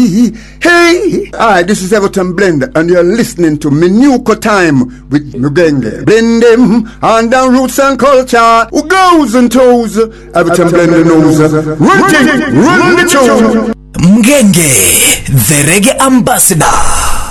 Hey, hi, this is Everton Blender, and you're listening to Minuko Time with Mugenge. Blend them on down roots and culture. Who goes and toes? Everton Blender knows. Run the tune. Mugenge, the reggae ambassador.